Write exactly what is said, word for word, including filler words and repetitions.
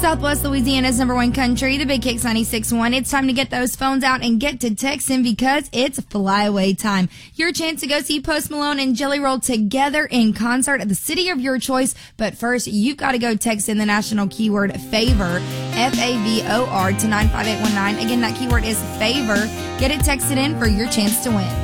Southwest Louisiana's number one country, the Big Kicks ninety-six point one. It's time to get those phones out and get to texting because it's flyaway time. Your chance to go see Post Malone and Jelly Roll together in concert at the city of your choice. But first, you've got to go text in the national keyword FAVOR, F A V O R, to nine five eight one nine. Again, that keyword is FAVOR. Get it texted in for your chance to win.